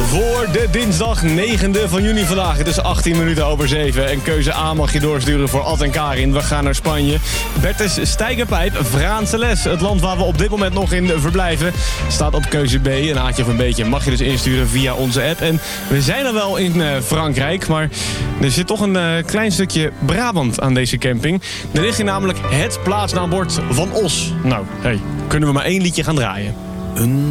Voor de dinsdag 9e van juni vandaag. Het is 18 minuten over 7. En keuze A mag je doorsturen voor Ad en Karin. We gaan naar Spanje. Bertus Steigerpijp, Vraanse les. Het land waar we op dit moment nog in verblijven. Staat op keuze B. Een aatje of een beetje mag je dus insturen via onze app. En we zijn al wel in Frankrijk. Maar er zit toch een klein stukje Brabant aan deze camping. Er ligt hier namelijk het plaatsnaambord van Os. Nou, hey, kunnen we maar één liedje gaan draaien.